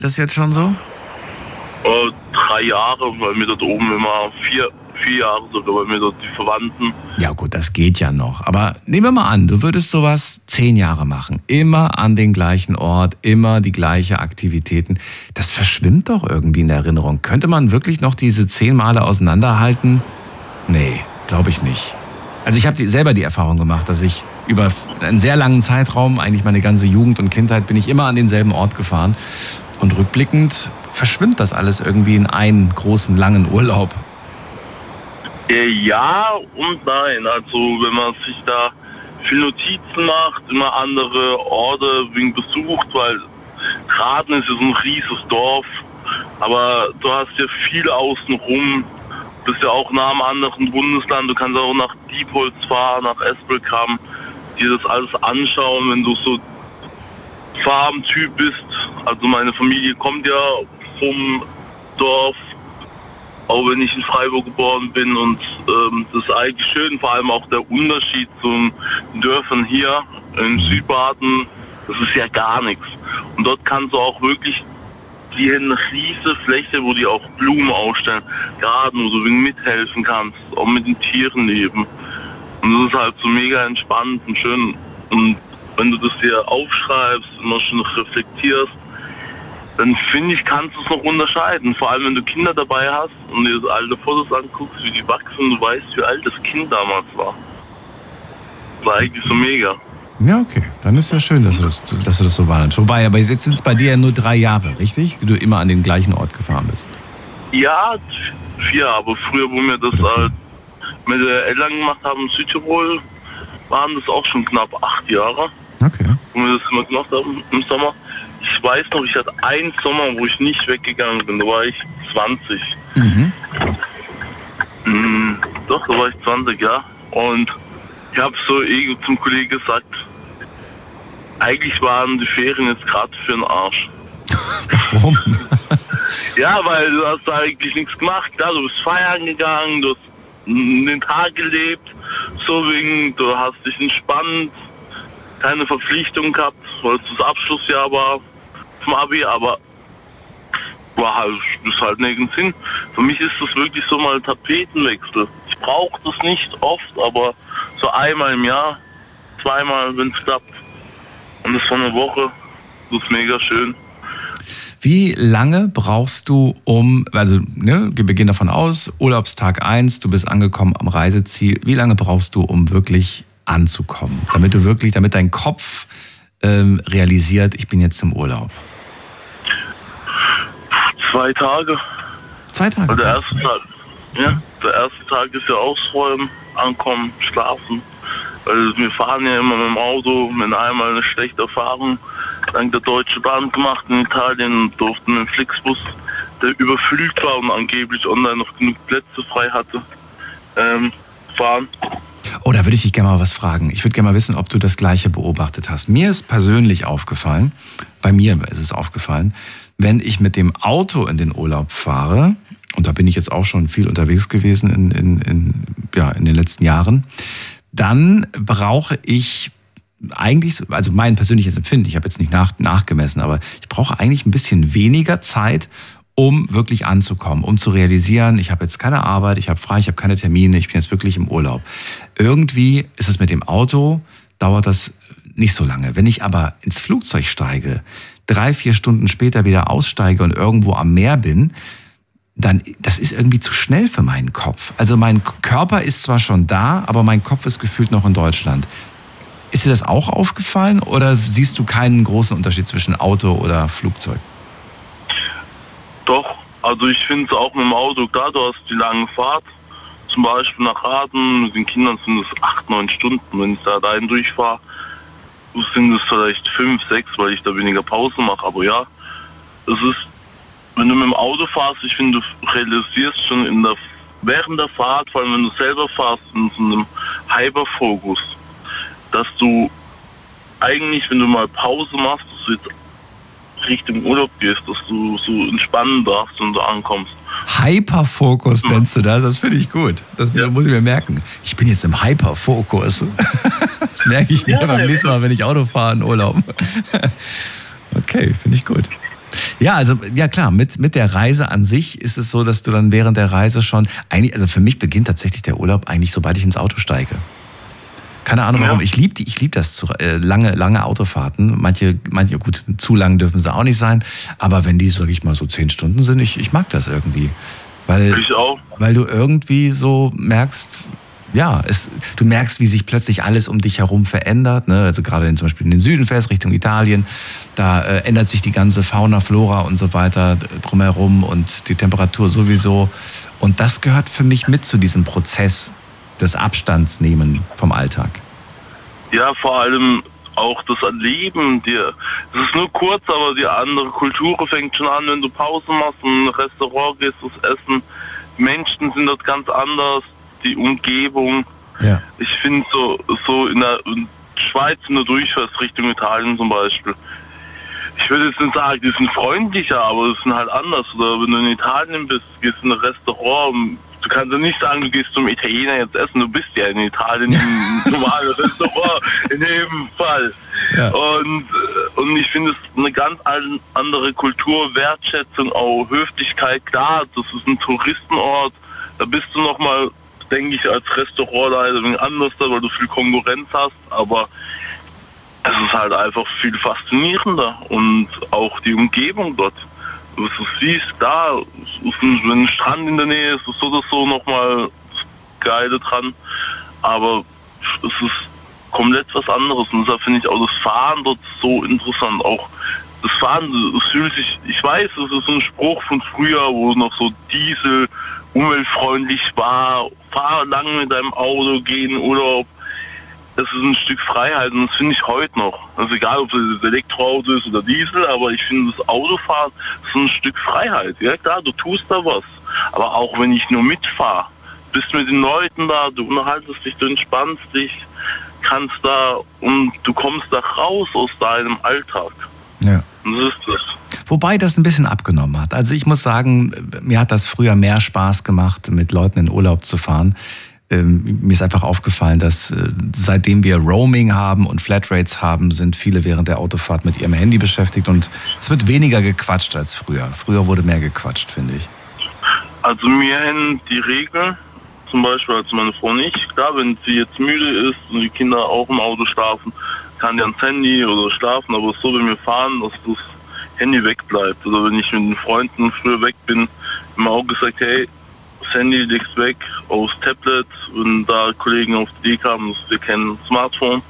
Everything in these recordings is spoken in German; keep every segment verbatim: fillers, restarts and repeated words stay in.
das jetzt schon so? Äh, drei Jahre, weil mir dort oben immer vier, vier Jahre sogar, weil mir dort die Verwandten. Ja gut, das geht ja noch. Aber nehmen wir mal an, du würdest sowas zehn Jahre machen. Immer an den gleichen Ort, immer die gleiche Aktivitäten. Das verschwimmt doch irgendwie in der Erinnerung. Könnte man wirklich noch diese zehn Male auseinanderhalten? Nee, glaube ich nicht. Also ich habe die, selber die Erfahrung gemacht, dass ich über einen sehr langen Zeitraum, eigentlich meine ganze Jugend und Kindheit, bin ich immer an denselben Ort gefahren. Und rückblickend verschwimmt das alles irgendwie in einen großen, langen Urlaub. Ja und nein. Also wenn man sich da viel Notizen macht, immer andere Orte wegen besucht, weil Graden ist ja so ein riesiges Dorf, aber du hast ja viel außenrum, bist ja auch nah am anderen Bundesland, du kannst auch nach Diepholz fahren, nach Espelkamp, dir das alles anschauen, wenn du so Farmtyp bist. Also meine Familie kommt ja vom Dorf, auch wenn ich in Freiburg geboren bin, und ähm, das ist eigentlich schön, vor allem auch der Unterschied zu den Dörfern hier in Südbaden, das ist ja gar nichts. Und dort kannst du auch wirklich die eine riesige Fläche, wo die auch Blumen ausstellen, Garten, wo du mithelfen kannst, auch mit den Tieren leben. Und das ist halt so mega entspannt und schön. Und wenn du das hier aufschreibst und mal schon reflektierst, dann finde ich, kannst du es noch unterscheiden. Vor allem, wenn du Kinder dabei hast und dir alte Fotos anguckst, wie die wachsen, du weißt, wie alt das Kind damals war. Das war eigentlich so mega. Ja, okay. Dann ist ja schön, dass du das, dass du das so wahrnimmst. Wobei, aber jetzt sind es bei dir ja nur drei Jahre, richtig? Die du immer an den gleichen Ort gefahren bist. Ja, vier, aber früher, wo wir das halt mit der Eltern gemacht haben in Südtirol, waren das auch schon knapp acht Jahre. Okay. Wo wir das immer gemacht haben im Sommer. Ich weiß noch, ich hatte einen Sommer, wo ich nicht weggegangen bin. Da war ich zwanzig. Mhm. Mm, doch, da war ich zwanzig, ja. Und ich habe so eh zum Kollegen gesagt, eigentlich waren die Ferien jetzt gerade für den Arsch. Warum? Ja, weil du hast da eigentlich nichts gemacht. Klar, du bist feiern gegangen, du hast den Tag gelebt, so wegen, du hast dich entspannt, keine Verpflichtung gehabt, weil es das Abschlussjahr war vom Abi, aber war halt, das ist halt nirgends hin. Für mich ist das wirklich so mal Tapetenwechsel. Ich brauche das nicht oft, aber so einmal im Jahr, zweimal, wenn es klappt. Und das von einer Woche, das ist mega schön. Wie lange brauchst du, um, also ne, wir gehen davon aus, Urlaubstag eins, du bist angekommen am Reiseziel. Wie lange brauchst du, um wirklich anzukommen? Damit du wirklich, damit dein Kopf ähm, realisiert, ich bin jetzt im Urlaub. Zwei Tage. Zwei Tage? Weil der erste Tag, ja, der erste Tag ist ja ausräumen, ankommen, schlafen. Weil wir fahren ja immer mit dem Auto, mit einmal eine schlechte Erfahrung dank der Deutschen Bahn gemacht in Italien und durften einen Flixbus, der überfüllt war und angeblich online noch genug Plätze frei hatte, ähm, fahren. Oh, da würde ich dich gerne mal was fragen. Ich würde gerne mal wissen, ob du das Gleiche beobachtet hast. Mir ist persönlich aufgefallen, bei mir ist es aufgefallen, wenn ich mit dem Auto in den Urlaub fahre, und da bin ich jetzt auch schon viel unterwegs gewesen in, in, in, ja, in den letzten Jahren, dann brauche ich eigentlich, also mein persönliches Empfinden, ich habe jetzt nicht nach, nachgemessen, aber ich brauche eigentlich ein bisschen weniger Zeit, um wirklich anzukommen, um zu realisieren, ich habe jetzt keine Arbeit, ich habe frei, ich habe keine Termine, ich bin jetzt wirklich im Urlaub. Irgendwie ist es mit dem Auto, dauert das nicht so lange. Wenn ich aber ins Flugzeug steige, drei, vier Stunden später wieder aussteige und irgendwo am Meer bin, dann, das ist irgendwie zu schnell für meinen Kopf. Also mein Körper ist zwar schon da, aber mein Kopf ist gefühlt noch in Deutschland. Ist dir das auch aufgefallen oder siehst du keinen großen Unterschied zwischen Auto oder Flugzeug? Doch, also ich finde es auch mit dem Auto, klar, du hast die lange Fahrt, zum Beispiel nach Raden, mit den Kindern sind es acht, neun Stunden, wenn ich da rein durchfahre, sind es vielleicht fünf, sechs, weil ich da weniger Pause mache, aber ja, es ist, wenn du mit dem Auto fährst, ich finde, du realisierst schon in der, während der Fahrt, vor allem wenn du selber fährst, in so einem Hyperfokus, dass du eigentlich, wenn du mal Pause machst, dass du jetzt Richtung Urlaub gehst, dass du so entspannen darfst, wenn du ankommst. Hyperfokus nennst du das? Das finde ich gut. Das ja. muss ich mir merken. Ich bin jetzt im Hyperfokus. Das merke ich mir ja, beim nächsten Mal, wenn ich Auto fahre in Urlaub. Okay, finde ich gut. Ja, also ja klar, mit, mit der Reise an sich ist es so, dass du dann während der Reise schon, eigentlich, also für mich beginnt tatsächlich der Urlaub eigentlich, sobald ich ins Auto steige. Keine Ahnung warum, ja. ich liebe ich lieb das, zu, äh, lange, lange Autofahrten. Manche, manche, gut, zu lang dürfen sie auch nicht sein, aber wenn die, sag ich mal, so zehn Stunden sind, ich, ich mag das irgendwie. Weil, ich auch. Weil du irgendwie so merkst, ja, es, du merkst, wie sich plötzlich alles um dich herum verändert. Ne? Also gerade in, zum Beispiel in den Süden fährst, Richtung Italien, da äh, ändert sich die ganze Fauna, Flora und so weiter drumherum und die Temperatur sowieso. Und das gehört für mich mit zu diesem Prozess des Abstandsnehmen vom Alltag. Ja, vor allem auch das Erleben. Es ist nur kurz, aber die andere Kultur fängt schon an, wenn du Pause machst und in ein Restaurant gehst, das Essen. Menschen sind dort ganz anders. Die Umgebung. Ja. Ich finde so, so in der Schweiz, in der Durchfahrt Richtung Italien zum Beispiel. Ich würde jetzt nicht sagen, die sind freundlicher, aber die sind halt anders. Oder wenn du in Italien bist, gehst in ein Restaurant, du kannst ja nicht sagen, du gehst zum Italiener jetzt essen, du bist ja in Italien im normalen Restaurant, in jedem Fall. Ja. Und, und ich finde es eine ganz andere Kultur, Wertschätzung, auch Höflichkeit. Klar, das ist ein Touristenort, da bist du nochmal, denke ich, als Restaurantleiter ein wenig anders, weil du viel Konkurrenz hast, aber es ist halt einfach viel faszinierender und auch die Umgebung dort. Du siehst, da ist ein, wenn ein Strand in der Nähe ist, ist so oder so nochmal das Geile dran, aber es ist komplett was anderes und deshalb finde ich auch das Fahren dort so interessant, auch das Fahren, das fühlt sich, ich weiß, es ist ein Spruch von früher, wo noch so Diesel umweltfreundlich war, fahr lange mit deinem Auto, geh in Urlaub. Das ist ein Stück Freiheit und das finde ich heute noch. Also egal, ob es Elektroauto ist oder Diesel, aber ich finde das Autofahren ist ein Stück Freiheit. Ja klar, du tust da was. Aber auch wenn ich nur mitfahre, bist mit den Leuten da, du unterhaltest dich, du entspannst dich, kannst da und du kommst da raus aus deinem Alltag. Ja. Und das ist das. Wobei das ein bisschen abgenommen hat. Also ich muss sagen, mir hat das früher mehr Spaß gemacht, mit Leuten in Urlaub zu fahren. Ähm, mir ist einfach aufgefallen, dass äh, seitdem wir Roaming haben und Flatrates haben, sind viele während der Autofahrt mit ihrem Handy beschäftigt und es wird weniger gequatscht als früher. Früher wurde mehr gequatscht, finde ich. Also mir haben die Regeln, zum Beispiel als meine Frau nicht, klar, wenn sie jetzt müde ist und die Kinder auch im Auto schlafen, kann die ans Handy oder schlafen, aber so, wenn wir fahren, dass das Handy wegbleibt. Oder wenn ich mit den Freunden früher weg bin, immer auch gesagt, hey, das Handy legst weg aufs Tablet, wenn da Kollegen auf die Idee kamen, dass wir kennen Smartphone,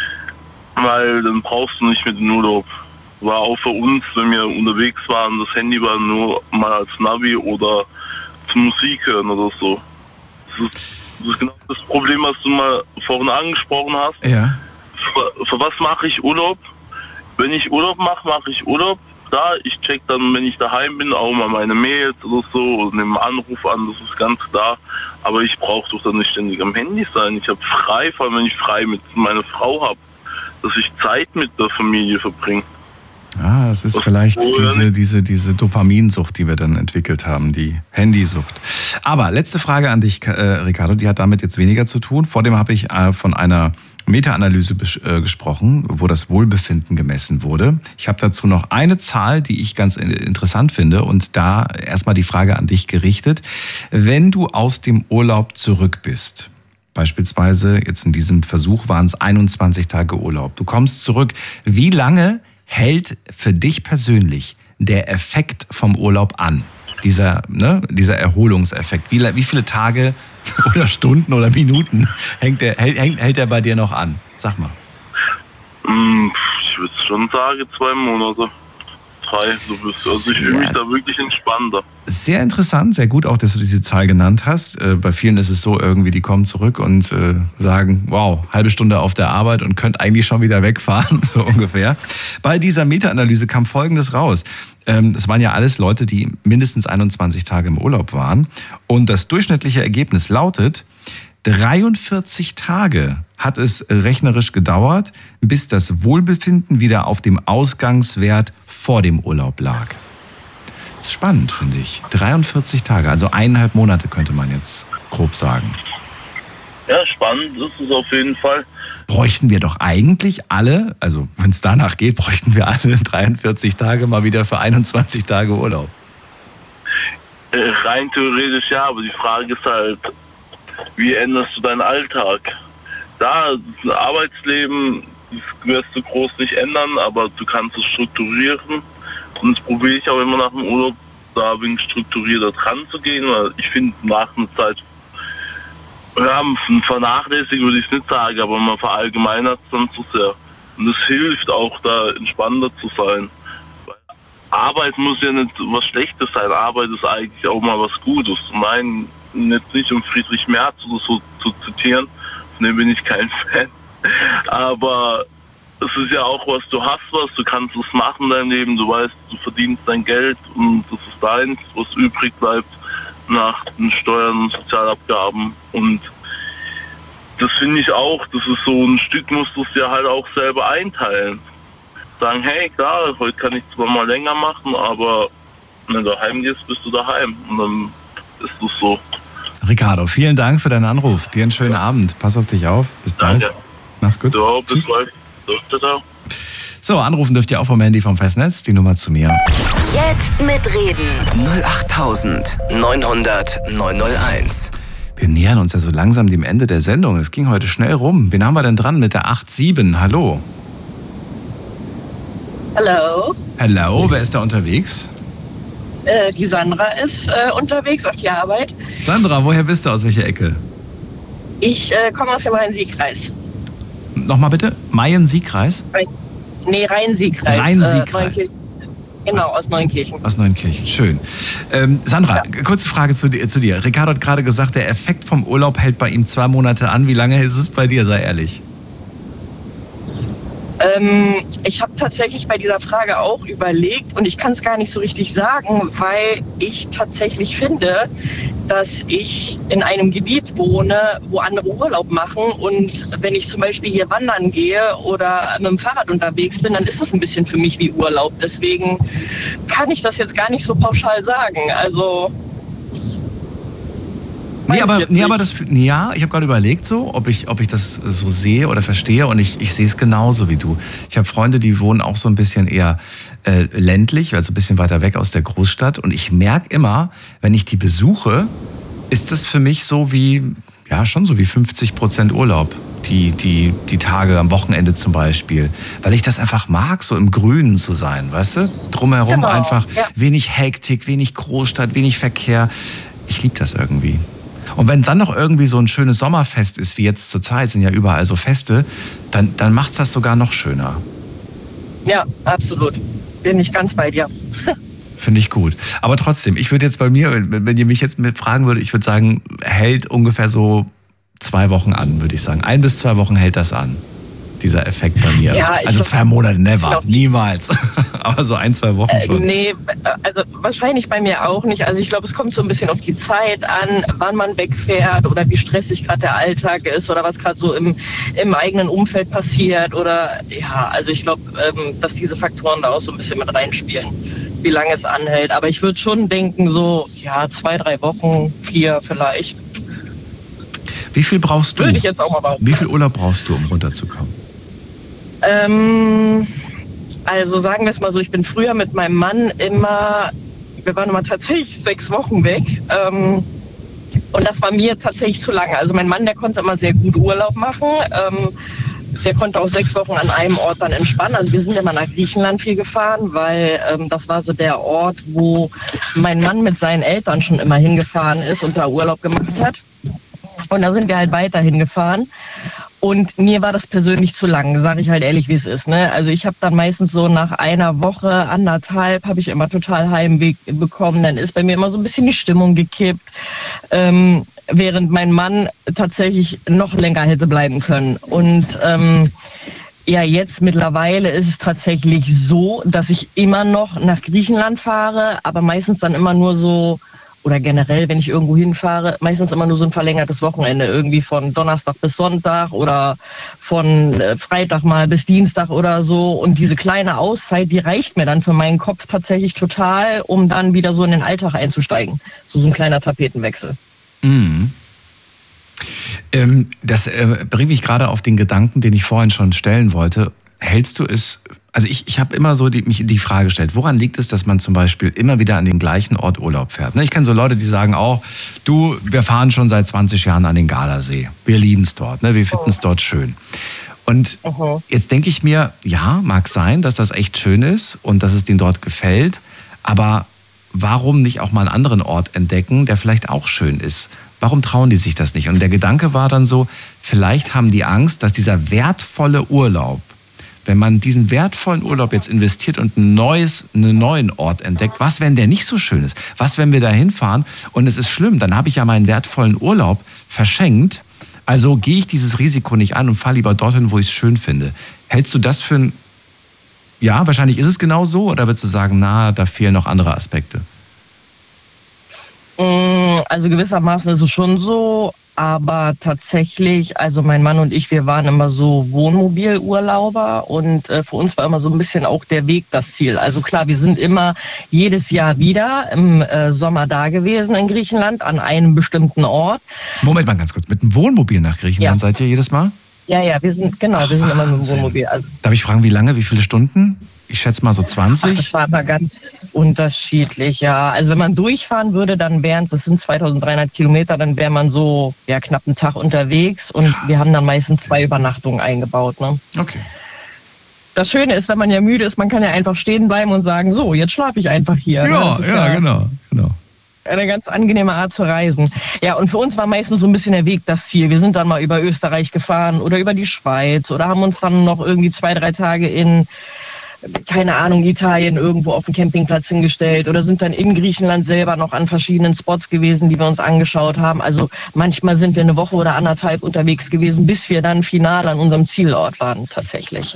weil dann brauchst du nicht mit dem Urlaub. War auch für uns, wenn wir unterwegs waren, das Handy war nur mal als Navi oder zum Musik hören oder so. Das ist, das ist genau das Problem, was du mal vorhin angesprochen hast. Ja. Für, für was mache ich Urlaub? Wenn ich Urlaub mache, mache ich Urlaub. Da, ich check dann, wenn ich daheim bin, auch mal meine Mails oder so oder nehme einen Anruf an, das ist ganz klar. Aber ich brauche doch dann nicht ständig am Handy sein. Ich habe frei, vor allem wenn ich frei mit meiner Frau habe, dass ich Zeit mit der Familie verbringe. Ah, das ist vielleicht diese, diese, diese Dopaminsucht, die wir dann entwickelt haben, die Handysucht. Aber letzte Frage an dich, äh, Ricardo, die hat damit jetzt weniger zu tun. Vor dem habe ich äh, von einer Meta-Analyse bes- äh, gesprochen, wo das Wohlbefinden gemessen wurde. Ich habe dazu noch eine Zahl, die ich ganz interessant finde und da erstmal die Frage an dich gerichtet. Wenn du aus dem Urlaub zurück bist, beispielsweise jetzt in diesem Versuch waren es einundzwanzig Tage Urlaub, du kommst zurück, wie lange hält für dich persönlich der Effekt vom Urlaub an? Dieser, ne, dieser Erholungseffekt. Wie, wie viele Tage oder Stunden oder Minuten hängt der, hält, hält der bei dir noch an? Sag mal. Ich würde schon sagen, zwei Monate. Drei. Also ich fühle mich da wirklich entspannter. Sehr interessant, sehr gut auch, dass du diese Zahl genannt hast. Bei vielen ist es so irgendwie, die kommen zurück und äh, sagen, wow, halbe Stunde auf der Arbeit und könnt eigentlich schon wieder wegfahren, so ungefähr. Bei dieser Meta-Analyse kam Folgendes raus. Ähm, das waren ja alles Leute, die mindestens einundzwanzig Tage im Urlaub waren. Und das durchschnittliche Ergebnis lautet, dreiundvierzig Tage hat es rechnerisch gedauert, bis das Wohlbefinden wieder auf dem Ausgangswert vor dem Urlaub lag. Das ist spannend, finde ich. dreiundvierzig Tage, also eineinhalb Monate könnte man jetzt grob sagen. Ja, spannend ist es auf jeden Fall. bräuchten wir doch eigentlich alle, also wenn es danach geht, bräuchten wir alle dreiundvierzig Tage mal wieder für einundzwanzig Tage Urlaub. Äh, rein theoretisch ja, aber die Frage ist halt, wie änderst du deinen Alltag? Da, das Arbeitsleben, das wirst du groß nicht ändern, aber du kannst es strukturieren. Und das probiere ich auch immer nach dem Urlaub, da wegen strukturierter dran zu gehen, weil ich finde, nach einer Zeit, ja, vernachlässigt würde ich nicht sagen, aber man verallgemeinert es dann zu sehr. Und es hilft auch, da entspannter zu sein. Weil Arbeit muss ja nicht was Schlechtes sein, Arbeit ist eigentlich auch mal was Gutes. Nein, nicht, nicht um Friedrich Merz oder so zu zitieren, von dem bin ich kein Fan. Aber es ist ja auch was, du hast was, du kannst es machen in deinem Leben, du weißt, du verdienst dein Geld und das ist deins, was übrig bleibt nach den Steuern und Sozialabgaben. Und das finde ich auch, das ist so ein Stück, musst du es dir halt auch selber einteilen. Sagen, hey, klar, heute kann ich zwar mal länger machen, aber wenn du daheim gehst, bist du daheim. Und dann ist das so. Ricardo, vielen Dank für deinen Anruf. Dir einen schönen Abend. Pass auf dich auf. Bis bald. Danke. Mach's gut. So, bis Tschüss. bald. So, so, anrufen dürft ihr auch vom Handy vom Festnetz. Die Nummer zu mir. Jetzt mitreden. null acht neunhundert neunhunderteins. Wir nähern uns ja so langsam dem Ende der Sendung. Es ging heute schnell rum. Wen haben wir denn dran mit der acht sieben? Hallo. Hallo. Hallo, wer ist da unterwegs? Äh, die Sandra ist äh, unterwegs auf die Arbeit. Sandra, woher bist du? Aus welcher Ecke? Ich äh, komme aus dem Rhein-Sieg-Kreis. Nochmal bitte? Mayen-Sieg-Kreis? Rhein, nee, Rhein-Sieg-Kreis. Rhein-Sieg-Kreis. Äh, genau, aus Neunkirchen. Aus Neunkirchen, schön. Ähm, Sandra, ja. Kurze Frage zu dir, zu dir. Ricardo hat gerade gesagt, der Effekt vom Urlaub hält bei ihm zwei Monate an. Wie lange ist es bei dir, sei ehrlich? Ähm, ich habe tatsächlich bei dieser Frage auch überlegt und ich kann es gar nicht so richtig sagen, weil ich tatsächlich finde, dass ich in einem Gebiet wohne, wo andere Urlaub machen und wenn ich zum Beispiel hier wandern gehe oder mit dem Fahrrad unterwegs bin, dann ist das ein bisschen für mich wie Urlaub. Deswegen kann ich das jetzt gar nicht so pauschal sagen. Also Nee, aber, nee, aber das, ja, ich habe gerade überlegt so, ob ich, ob ich das so sehe oder verstehe und ich, ich sehe es genauso wie du. Ich habe Freunde, die wohnen auch so ein bisschen eher äh, ländlich, also ein bisschen weiter weg aus der Großstadt und ich merke immer, wenn ich die besuche, ist das für mich so wie, ja schon so wie fünfzig Prozent Urlaub, die, die, die Tage am Wochenende zum Beispiel, weil ich das einfach mag, so im Grünen zu sein, weißt du? Drumherum genau, einfach ja. Wenig Hektik, wenig Großstadt, wenig Verkehr. Ich liebe das irgendwie. Und wenn dann noch irgendwie so ein schönes Sommerfest ist, wie jetzt zur Zeit, sind ja überall so Feste, dann, dann macht es das sogar noch schöner. Ja, absolut. Bin ich ganz bei dir. Finde ich gut. Aber trotzdem, ich würde jetzt bei mir, wenn, wenn ihr mich jetzt mit fragen würdet, ich würde sagen, hält ungefähr so zwei Wochen an, würde ich sagen. Ein bis zwei Wochen hält das an, dieser Effekt bei mir. Ja, also glaub, zwei Monate, never, niemals. Aber so ein, zwei Wochen schon. Äh, nee, also wahrscheinlich bei mir auch nicht. Also ich glaube, es kommt so ein bisschen auf die Zeit an, wann man wegfährt oder wie stressig gerade der Alltag ist oder was gerade so im, im eigenen Umfeld passiert. Oder ja, also ich glaube, ähm, dass diese Faktoren da auch so ein bisschen mit reinspielen, wie lange es anhält. Aber ich würde schon denken, so ja, zwei, drei Wochen, vier vielleicht. Wie viel brauchst du? Würde ich jetzt auch mal behaupten. Wie viel Urlaub brauchst du, um runterzukommen? Ähm, also sagen wir es mal so, ich bin früher mit meinem Mann immer, wir waren immer tatsächlich sechs Wochen weg. Ähm, und das war mir tatsächlich zu lange. Also mein Mann, der konnte immer sehr gut Urlaub machen. Ähm, der konnte auch sechs Wochen an einem Ort dann entspannen. Also wir sind immer nach Griechenland viel gefahren, weil ähm, das war so der Ort, wo mein Mann mit seinen Eltern schon immer hingefahren ist und da Urlaub gemacht hat. Und da sind wir halt weiterhin gefahren. Und mir war das persönlich zu lang, sage ich halt ehrlich, wie es ist. Ne? Also ich habe dann meistens so nach einer Woche, anderthalb, habe ich immer total Heimweh bekommen. Dann ist bei mir immer so ein bisschen die Stimmung gekippt, ähm, während mein Mann tatsächlich noch länger hätte bleiben können. Und ähm, ja, jetzt mittlerweile ist es tatsächlich so, dass ich immer noch nach Griechenland fahre, aber meistens dann immer nur so, oder generell, wenn ich irgendwo hinfahre, meistens immer nur so ein verlängertes Wochenende, irgendwie von Donnerstag bis Sonntag oder von Freitag mal bis Dienstag oder so. Und diese kleine Auszeit, die reicht mir dann für meinen Kopf tatsächlich total, um dann wieder so in den Alltag einzusteigen. So, so ein kleiner Tapetenwechsel. Mhm. Ähm, das äh, bringt mich gerade auf den Gedanken, den ich vorhin schon stellen wollte. Hältst du es, also ich, ich habe immer so die, mich die Frage gestellt, woran liegt es, dass man zum Beispiel immer wieder an den gleichen Ort Urlaub fährt? Ne, ich kenne so Leute, die sagen auch, du, wir fahren schon seit zwanzig Jahren an den Gardasee. Wir lieben es dort, ne? Wir finden es dort schön. Und Aha. jetzt denke ich mir, ja, mag sein, dass das echt schön ist und dass es denen dort gefällt, aber warum nicht auch mal einen anderen Ort entdecken, der vielleicht auch schön ist? Warum trauen die sich das nicht? Und der Gedanke war dann so, vielleicht haben die Angst, dass dieser wertvolle Urlaub, wenn man diesen wertvollen Urlaub jetzt investiert und ein neues, einen neuen Ort entdeckt, was, wenn der nicht so schön ist? Was, wenn wir da hinfahren und es ist schlimm? Dann habe ich ja meinen wertvollen Urlaub verschenkt. Also gehe ich dieses Risiko nicht an und fahre lieber dorthin, wo ich es schön finde. Hältst du das für ein... Ja, wahrscheinlich ist es genau so, oder würdest du sagen, na, da fehlen noch andere Aspekte? Also gewissermaßen ist es schon so, aber tatsächlich, also mein Mann und ich, wir waren immer so Wohnmobilurlauber und äh, für uns war immer so ein bisschen auch der Weg das Ziel. Also klar, wir sind immer jedes Jahr wieder im äh, Sommer da gewesen in Griechenland an einem bestimmten Ort. Moment mal ganz kurz, mit dem Wohnmobil nach Griechenland Ja. seid ihr jedes Mal? Ja, ja, wir sind, genau, Ach, wir sind immer mit dem Wahnsinn. Wohnmobil. Also, Darf ich fragen, wie lange, wie viele Stunden? Ich schätze mal so ach, zwanzig. das war aber ganz unterschiedlich, ja. Also wenn man durchfahren würde, dann wären es, das sind zweitausenddreihundert Kilometer, dann wäre man so, ja, knapp einen Tag unterwegs und wir haben dann meistens zwei Übernachtungen eingebaut, ne. Okay. Das Schöne ist, wenn man ja müde ist, man kann ja einfach stehen bleiben und sagen, so, jetzt schlafe ich einfach hier. ne? Ja, Das ist ja, genau, genau. eine ganz angenehme Art zu reisen. Ja, und für uns war meistens so ein bisschen der Weg das Ziel. Wir sind dann mal über Österreich gefahren oder über die Schweiz oder haben uns dann noch irgendwie zwei, drei Tage in, keine Ahnung, Italien irgendwo auf dem Campingplatz hingestellt oder sind dann in Griechenland selber noch an verschiedenen Spots gewesen, die wir uns angeschaut haben. Also manchmal sind wir eine Woche oder anderthalb unterwegs gewesen, bis wir dann final an unserem Zielort waren, tatsächlich.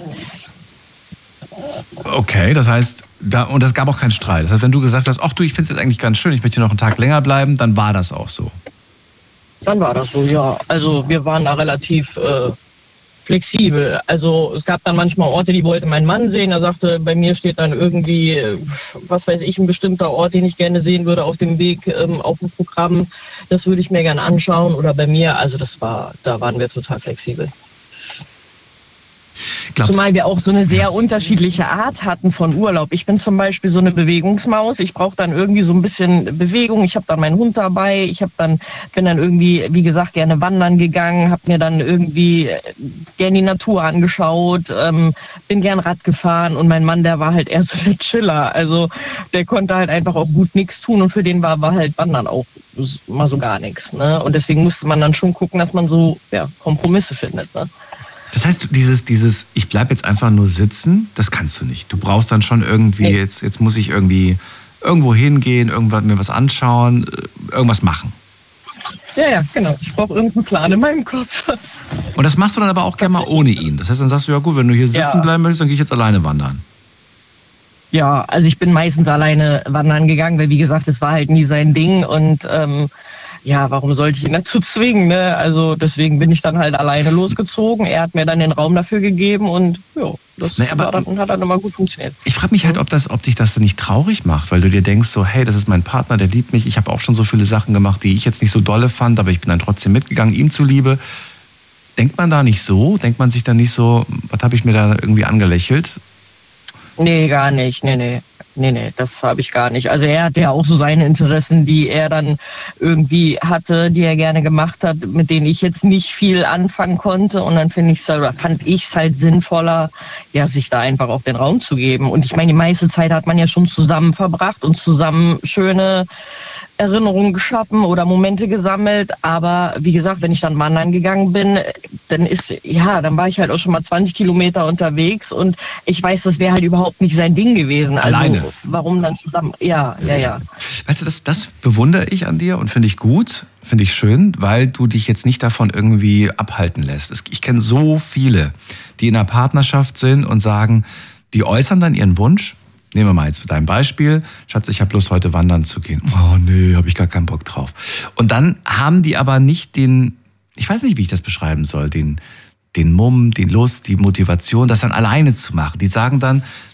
Okay, das heißt, da, und es gab auch keinen Streit. Das heißt, wenn du gesagt hast, ach du, ich finde es jetzt eigentlich ganz schön, ich möchte hier noch einen Tag länger bleiben, dann war das auch so. Dann war das so, ja. Also wir waren da relativ äh, flexibel. Also es gab dann manchmal Orte, die wollte mein Mann sehen. Er sagte, bei mir steht dann irgendwie, äh, was weiß ich, ein bestimmter Ort, den ich gerne sehen würde auf dem Weg ähm, auf dem Programm. Das würde ich mir gerne anschauen. Oder bei mir, also das war, da waren wir total flexibel. Glaubst, Zumal wir auch so eine sehr unterschiedliche Art hatten von Urlaub. Ich bin zum Beispiel so eine Bewegungsmaus. Ich brauche dann irgendwie so ein bisschen Bewegung. Ich habe dann meinen Hund dabei. Ich habe dann bin dann irgendwie, wie gesagt, gerne wandern gegangen. Habe mir dann irgendwie gerne die Natur angeschaut. Ähm, bin gern Rad gefahren. Und mein Mann, der war halt eher so der Chiller. Also der konnte halt einfach auch gut nichts tun. Und für den war, war halt Wandern auch mal so gar nichts. Ne? Und deswegen musste man dann schon gucken, dass man so ja, Kompromisse findet. Ne? das heißt, dieses, dieses, ich bleib jetzt einfach nur sitzen, das kannst du nicht. Du brauchst dann schon irgendwie, Nee. jetzt, jetzt muss ich irgendwie irgendwo hingehen, irgendwas mir was anschauen, irgendwas machen. Ja, ja, genau. Ich brauche irgendeinen Plan in meinem Kopf. Und das machst du dann aber auch gerne mal ohne ihn. Das heißt, dann sagst du, ja gut, wenn du hier sitzen Ja. bleiben möchtest, dann gehe ich jetzt alleine wandern. Ja, also ich bin meistens alleine wandern gegangen, weil wie gesagt, es war halt nie sein Ding und ähm, ja, warum sollte ich ihn dazu zwingen, ne? Also deswegen bin ich dann halt alleine losgezogen. Er hat mir dann den Raum dafür gegeben und ja, das Nee, aber- war dann, hat dann immer gut funktioniert. Ich frage mich halt, ob, das, ob dich das nicht traurig macht, weil du dir denkst so, hey, das ist mein Partner, der liebt mich. Ich habe auch schon so viele Sachen gemacht, die ich jetzt nicht so dolle fand, aber ich bin dann trotzdem mitgegangen, ihm zuliebe. Denkt man da nicht so? Denkt man sich dann nicht so, was habe ich mir da irgendwie angelächelt? Nee, gar nicht. Nee, nee. Nee, nee, das habe ich gar nicht. Also er hat ja auch so seine Interessen, die er dann irgendwie hatte, die er gerne gemacht hat, mit denen ich jetzt nicht viel anfangen konnte. Und dann finde ich oder fand ich es halt sinnvoller, ja, sich da einfach auch den Raum zu geben. Und ich meine, die meiste Zeit hat man ja schon zusammen verbracht und zusammen schöne Erinnerungen geschaffen oder Momente gesammelt. Aber wie gesagt, wenn ich dann wandern gegangen bin, dann ist, ja, dann war ich halt auch schon mal zwanzig Kilometer unterwegs und ich weiß, das wäre halt überhaupt nicht sein Ding gewesen. Also, Alleine. warum dann zusammen? Ja, ja, ja. Weißt du, das, das bewundere ich an dir und finde ich gut, finde ich schön, weil du dich jetzt nicht davon irgendwie abhalten lässt. Es- Ich kenne so viele, die in einer Partnerschaft sind und sagen, die äußern dann ihren Wunsch. Nehmen wir mal jetzt dein Beispiel. Schatz, ich habe Lust, heute wandern zu gehen. Oh nee, habe ich gar keinen Bock drauf. Und dann haben die aber nicht den, ich weiß nicht, wie ich das beschreiben soll, den, den Mumm, die Lust, die Motivation, das dann alleine zu machen. Die sagen dann,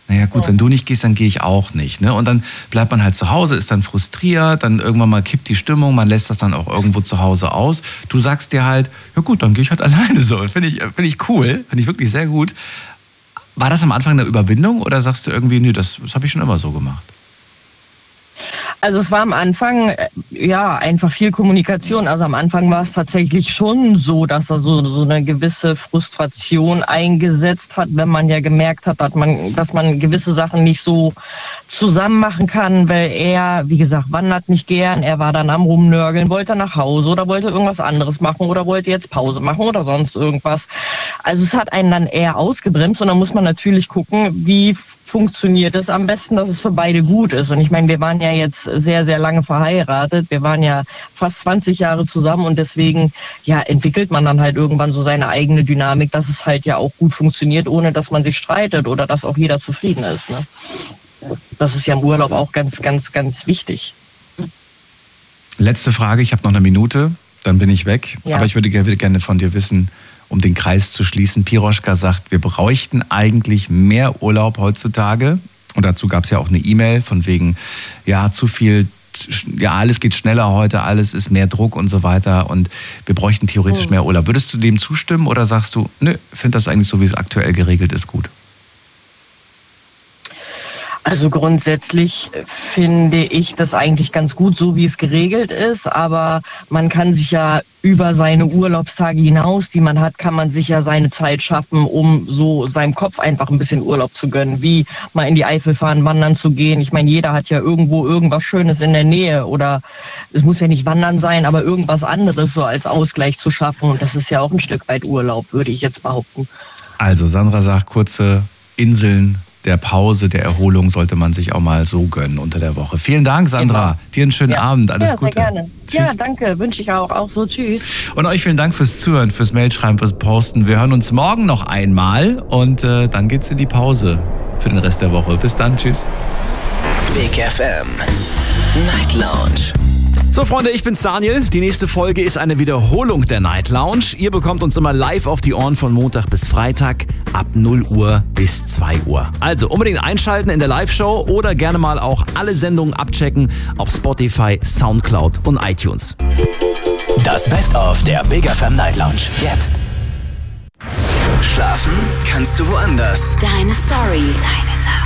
naja gut, wenn du nicht gehst, dann gehe ich auch nicht. Ne? Und dann bleibt man halt zu Hause, ist dann frustriert, dann irgendwann mal kippt die Stimmung, man lässt das dann auch irgendwo zu Hause aus. Du sagst dir halt, ja gut, dann gehe ich halt alleine so. Finde ich, finde ich cool, finde ich wirklich sehr gut. War das am Anfang eine Überwindung oder sagst du irgendwie, nö, das, das habe ich schon immer so gemacht? Also es war am Anfang, ja, einfach viel Kommunikation. Also am Anfang war es tatsächlich schon so, dass da so, so eine gewisse Frustration eingesetzt hat, wenn man ja gemerkt hat, dass man, dass man gewisse Sachen nicht so zusammen machen kann, weil er, wie gesagt, wandert nicht gern. Er war dann am Rumnörgeln, wollte nach Hause oder wollte irgendwas anderes machen oder wollte jetzt Pause machen oder sonst irgendwas. Also es hat einen dann eher ausgebremst und dann muss man natürlich gucken, wie funktioniert es am besten, dass es für beide gut ist. Und ich meine, wir waren ja jetzt sehr, sehr lange verheiratet. Wir waren ja fast zwanzig Jahre zusammen und deswegen ja, entwickelt man dann halt irgendwann so seine eigene Dynamik, dass es halt ja auch gut funktioniert, ohne dass man sich streitet oder dass auch jeder zufrieden ist. Ne? Das ist ja im Urlaub auch ganz, ganz, ganz wichtig. Letzte Frage, ich habe noch eine Minute, dann bin ich weg. Ja. Aber ich würde gerne von dir wissen, um den Kreis zu schließen. Piroschka sagt, wir bräuchten eigentlich mehr Urlaub heutzutage. Und dazu gab es ja auch eine E-Mail von wegen, ja, zu viel, ja, alles geht schneller heute, alles ist mehr Druck und so weiter. Und wir bräuchten theoretisch mehr Urlaub. Würdest du dem zustimmen oder sagst du, nö, finde das eigentlich so, wie es aktuell geregelt ist, gut? Also grundsätzlich finde ich das eigentlich ganz gut, so wie es geregelt ist. Aber man kann sich ja über seine Urlaubstage hinaus, die man hat, kann man sich ja seine Zeit schaffen, um so seinem Kopf einfach ein bisschen Urlaub zu gönnen. Wie mal in die Eifel fahren, wandern zu gehen. Ich meine, jeder hat ja irgendwo irgendwas Schönes in der Nähe. Oder es muss ja nicht wandern sein, aber irgendwas anderes so als Ausgleich zu schaffen. Und das ist ja auch ein Stück weit Urlaub, würde ich jetzt behaupten. Also Sandra sagt, kurze Inseln der Pause, der Erholung sollte man sich auch mal so gönnen unter der Woche. Vielen Dank, Sandra. Genau. Dir einen schönen ja. Abend. Alles ja, Gute. Sehr gerne. Tschüss. Ja, danke. Wünsche ich auch. Auch so. Tschüss. Und euch vielen Dank fürs Zuhören, fürs Mailschreiben, fürs Posten. Wir hören uns morgen noch einmal und äh, dann geht's in die Pause für den Rest der Woche. Bis dann. Tschüss. Big F M Night Lounge. So Freunde, ich bin's Daniel. Die nächste Folge ist eine Wiederholung der Night Lounge. Ihr bekommt uns immer live auf die Ohren von Montag bis Freitag ab null Uhr bis zwei Uhr. Also unbedingt einschalten in der Live-Show oder gerne mal auch alle Sendungen abchecken auf Spotify, Soundcloud und iTunes. Das Best-of der Big F M Night Lounge. Jetzt. Schlafen kannst du woanders. Deine Story. Deine